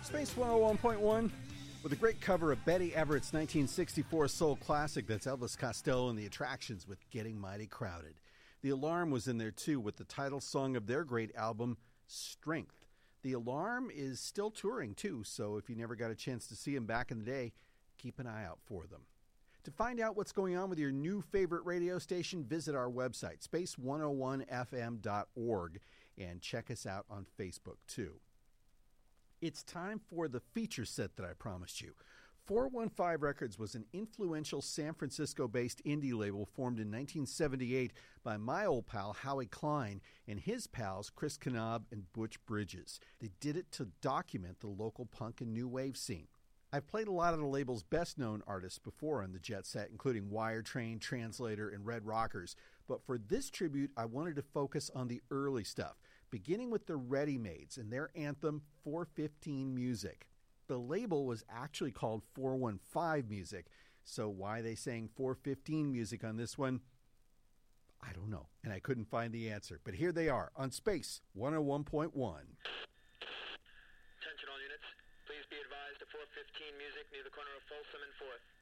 Space 101.1 with a great cover of Betty Everett's 1964 soul classic. That's Elvis Costello and the Attractions with Getting Mighty Crowded. The Alarm was in there too with the title song of their great album, Strength. The Alarm is still touring too, so if you never got a chance to see them back in the day, keep an eye out for them. To find out what's going on with your new favorite radio station, visit our website, space101fm.org, and check us out on Facebook too. It's time for the feature set that I promised you. 415 Records was an influential San Francisco-based indie label formed in 1978 by my old pal Howie Klein and his pals Chris Knab and Butch Bridges. They did it to document the local punk and new wave scene. I've played a lot of the label's best-known artists before on the Jet Set, including Wire Train, Translator, and Red Rockers. But for this tribute, I wanted to focus on the early stuff, beginning with the Ready Mades and their anthem, 415 Music. The label was actually called 415 Music, so why they sang 415 Music on this one, I don't know, and I couldn't find the answer. But here they are on Space 101.1. Attention all units. Please be advised of 415 Music near the corner of Folsom and 4th.